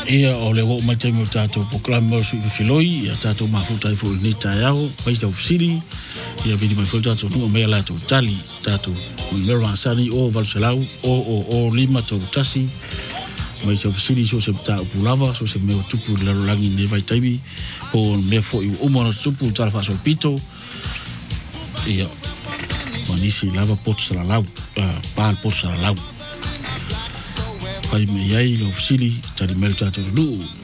Ia o le wo mai te mo tato proklama su filoi ia tato mafuta i fo ni tayao pai sa ufsiri ia vidi mai tato no me la to tali tato me ra sani o valselau o lima to tasi mai sa ufsiri so se ta pulava so se me tupu la langi ne vai taibi o me fo i o mo tupu ta fa so pito ia manisi lava pot sala lau pal pot sala lau Pai me iai lo fsili tari mel tato lu